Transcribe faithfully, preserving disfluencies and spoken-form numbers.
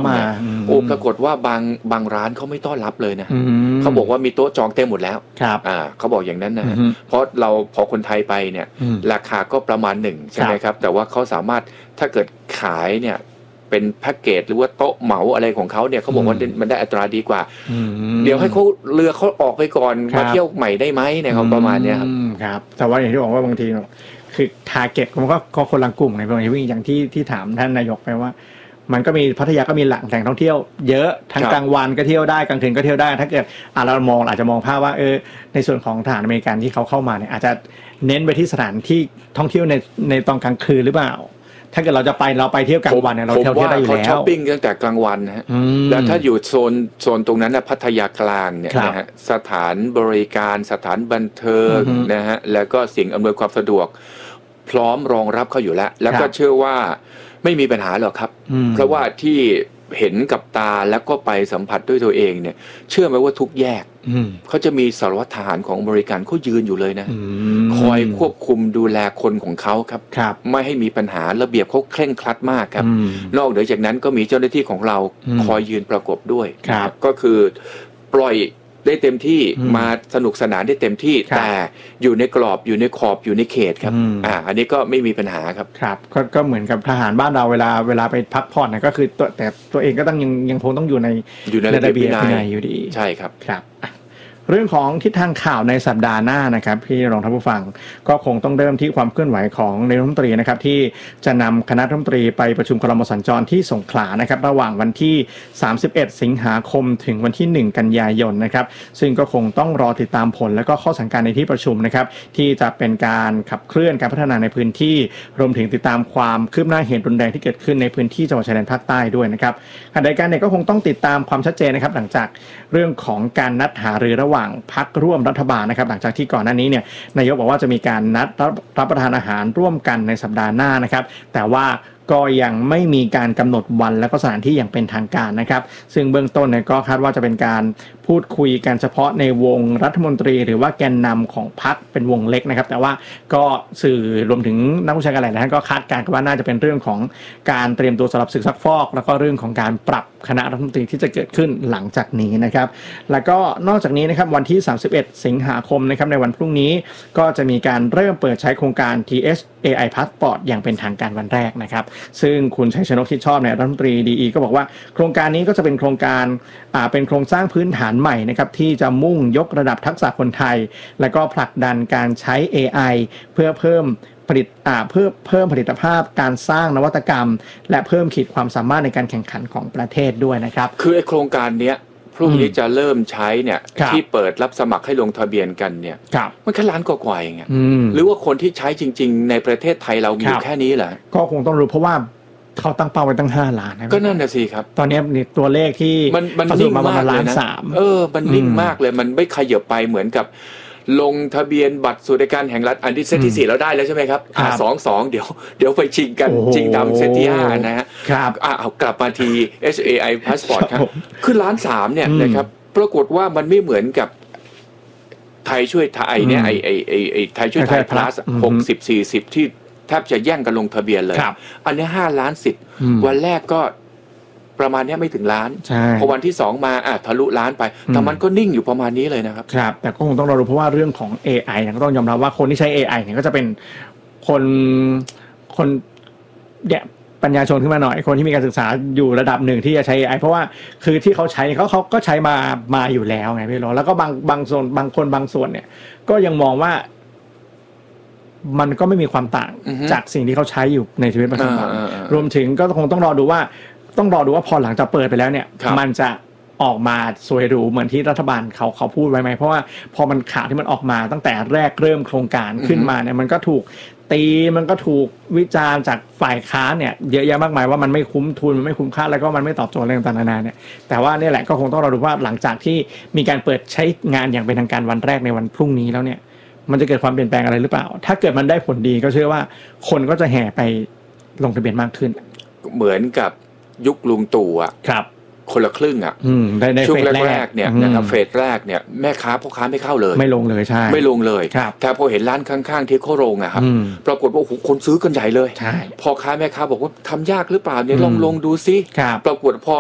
มาโอ้ปรากฏว่าบางบางร้านเขาไม่ต้อนรับเลยนะเขาบอกว่ามีโต๊ะจองเต็มหมดแล้วอ่าเขาบอกอย่างนั้นนะเพราะเราพอคนไทยไปเนี่ยราคาก็ประมาณหนึ่งใช่ไหมครับแต่ว่าเขาสามารถถ้าเกิดขายเนี่ยเป็นแพ็กเกจหรือว่าโต๊ะเหมาอะไรของเขาเนี่ยเขาบอกว่ามันได้อัตราดีกว่าเดี๋ยวให้เขาเรือเขาออกไปก่อนมาเที่ยวใหม่ได้ไหมเนี่ยเขาประมาณนี้ครับครับแต่ว่าอย่างที่บอกว่าบางทีคือทาร์เก็ตมันก็ก็คนละกลุ่มไงบางทีอย่างที่ที่ถามท่านนายกไปว่ามันก็มีพัทยาก็มีแหล่งแหล่งท่องเที่ยวเยอะทั้งกลางวันก็เที่ยวได้กลางคืนก็เที่ยวได้ถ้าเกิดอ่ะเรามองอาจจะมองภาพว่าเออในส่วนของทหารอเมริกันที่เขาเข้ามาเนี่ยอาจจะเน้นไปที่สถานที่ท่องเที่ยวในในตอนกลางคืนหรือเปล่าถ้าเกิดเราจะไปเราไปเที่ยวกลางวันเนี่ยเราเที่ยวได้อยู่แล้วเขาช้อปปิ้งตั้งแต่กลางวันนะฮะแล้วถ้าอยู่โซนโซนตรงนั้นนะพัทยากลางเนี่ยนะฮะสถานบริการสถานบันเทิงนะฮะแล้วก็สิ่งอำนวยความสะดวกพร้อมรองรับเขาอยู่แล้วแล้วก็เชื่อว่าไม่มีปัญหาหรอกครับเพราะว่าที่เห็นกับตาแล้วก็ไปสัมผัสด้วยตัวเองเนี่ยเชื่อไหมว่าทุกแยกเขาจะมีสารวัตรทหารของบริการเขายืนอยู่เลยนะคอยควบคุมดูแลคนของเขาครับไม่ให้มีปัญหาระเบียบเขาเคร่งครัดมากครับนอกเหนือจากนั้นก็มีเจ้าหน้าที่ของเราคอยยืนประกบด้วยก็คือปล่อยได้เต็มที่มาสนุกสนานได้เต็มที่แต่อยู่ในกรอบอยู่ในขอบอยู่ในเขตครับอ่าอันนี้ก็ไม่มีปัญหาครับครับก็ก็เหมือนกับทหารบ้านเราเวลาเวลาไปพักผ่อนนะก็คือตัวแต่ตัวเองก็ต้องยังยังคงต้องอยู่ในอยู่ในระเบียบวินัยอยู่ดีใช่ครับครับเรื่องของทิศทางข่าวในสัปดาห์หน้านะครับพี่รองท่านผู้ฟังก็คงต้องเริ่มที่ความเคลื่อนไหวของนายกรัฐมนตรีนะครับที่จะนำคณะรัฐมนตรีไปประชุมครมสัญจรที่สงขลานะครับระหว่างวันที่สามสิบเอ็ดสิงหาคมถึงวันที่หนึ่งกันยายนนะครับซึ่งก็คงต้องรอติดตามผลและก็ข้อสั่งการในที่ประชุมนะครับที่จะเป็นการขับเคลื่อนการพัฒนาในพื้นที่รวมถึงติดตามความคืบหน้าเหตุรุนแรงที่เกิดขึ้นในพื้นที่จังหวัดชายแดนภาคใต้ด้วยนะครับขณะเดียวกันเนี่ยก็คงต้องติดตามความชัดเจนนะครับหลังจากเรื่องของการนัดหารือระหว่างพรรคร่วมรัฐบาลนะครับหลังจากที่ก่อนหน้านี้เนี่ยนายกบอกว่าจะมีการนัดรับประทานอาหารร่วมกันในสัปดาห์หน้านะครับแต่ว่าก็ยังไม่มีการกำหนดวันและก็สถานที่อย่างเป็นทางการนะครับซึ่งเบื้องต้นเนี่ยก็คาดว่าจะเป็นการพูดคุยกันเฉพาะในวงรัฐมนตรีหรือว่าแกนนำของพรรคเป็นวงเล็กนะครับแต่ว่าก็สื่อรวมถึงนักวิชาการหลายท่านก็คาดการณ์ว่าน่าจะเป็นเรื่องของการเตรียมตัวสำหรับศึกซักฟอกแล้วก็เรื่องของการปรับคณะรัฐมนตรีที่จะเกิดขึ้นหลังจากนี้นะครับแล้วก็นอกจากนี้นะครับวันที่สามสิบเอ็ดสิงหาคมนะครับในวันพรุ่งนี้ก็จะมีการเริ่มเปิดใช้โครงการ ที เอส เอ ไอ Passport อย่างเป็นทางการวันแรกนะครับซึ่งคุณชัยชนกชิดชอบเนี่ยรัฐมนตรี ดี อี ก็บอกว่าโครงการนี้ก็จะเป็นโครงการอ่าเป็นโครงสร้างพื้นฐานใหม่นะครับที่จะมุ่งยกระดับทักษะคนไทยและก็ผลักดันการใช้ เอ ไอ เพื่อเพิ่มผลิตอ่าเพื่อเพิ่มผลิตภาพการสร้างนวัตกรรมและเพิ่มขีดความสามารถในการแข่งขันของประเทศด้วยนะครับคือไอ้โครงการเนี้ยพรุ่งนี้จะเริ่มใช้เนี่ยที่เปิดรับสมัครให้ลงทะเบียนกันเนี่ยมันแค่ล้านกว่าๆเองอ่ะหรือว่าคนที่ใช้จริงๆในประเทศไทยเรามีแค่นี้เหรอก็คงต้องรู้เพราะว่าเขาตั้งเป้าไว้ตั้งห้าล้านก็นั่นน่ะสิครับตอนนี้ตัวเลขที่มันมันนิ่งมากเลยนะเออมันนิ่งมากเลยมันไม่ขยับไปเหมือนกับลงทะเบียนบัตรสวัสดิการแห่งรัฐอันที่เซตที่สี่แล้วได้แล้วใช่ไหมครับอ่าสองสองเดี๋ยวเดี๋ยวไปชิงกันชิงดำเซตที่ห้านะฮะครับอ่าเอากลับมาที เอส เอ ไอ Passport ครับคือล้านสามเนี่ยนะครับปรากฏว่ามันไม่เหมือนกับไทยช่วยไทยเนี่ยไอไอไอไอไทยช่วยไทย plus หกสิบ สี่สิบที่แทบจะแย่งกันลงทะเบียนเลยอันนี้ห้าล้านสิทธิ์วันแรกก็ประมาณนี้ไม่ถึงล้านพอวันที่สองมาอ่ะทะลุล้านไปแต่มันก็นิ่งอยู่ประมาณนี้เลยนะครับครับแต่ก็คงต้องรอดูเพราะว่าเรื่องของ เอ ไอ เนี่ยก็ต้องยอมรับว่าคนที่ใช้ เอ ไอ เนี่ยก็จะเป็นคนคนเนี่ยปัญญาชนขึ้นมาหน่อยคนที่มีการศึกษาอยู่ระดับหนึ่งที่จะใช้ เอ ไอ เพราะว่าคือที่เขาใช้เขาเขาก็ใช้มามาอยู่แล้วไงพี่รอแล้วก็บางบางส่วนบางคนบางส่วนเนี่ยก็ยังมองว่ามันก็ไม่มีความต่างจากสิ่งที่เขาใช้อยู่ในชีวิตประจำวันรวมถึงก็คงต้องรอดูว่าต้องรอดูว่าพอหลังจากเปิดไปแล้วเนี่ยมันจะออกมาสวยหรูเหมือนที่รัฐบาลเขาเขาพูดไว้ไหมเพราะว่าพอมันข่าวที่มันออกมาตั้งแต่แรกเริ่มโครงการขึ้นมาเนี่ยมันก็ถูกตีมันก็ถูกวิจารณ์จากฝ่ายค้านเนี่ยเยอะแยะมากมายว่ามันไม่คุ้มทุนมันไม่คุ้มค่าแล้วก็มันไม่ตอบโจทย์อะไรต่างๆนานาเนี่ยแต่ว่านี่แหละก็คงต้องรอดูว่าหลังจากที่มีการเปิดใช้งานอย่างเป็นทางการวันแรกในวันพรุ่งนี้แล้วเนี่ยมันจะเกิดความเปลี่ยนแปลงอะไรหรือเปล่าถ้าเกิดมันได้ผลดีก็เชื่อว่าคนก็จะแห่ไปลงทะเบียนมากขึ้นเหมือนกับยุคลุงตู่อ่ะครับคนละครึ่งอ่ะช่วงแรกๆเนี่ยนะครับเฟสแรกเนี่ยแม่ค้าพ่อค้าไม่เข้าเลยไม่ลงเลยใช่ไม่ลงเลยแต่พอเห็นร้านข้างๆที่เขาลงอ่ะครับปรากฏว่าโอ้โหคนซื้อกันใหญ่เลยพ่อค้าแม่ค้าบอกว่าทำยากหรือเปล่าเนี่ยลองลงดูซิปรากฏพอ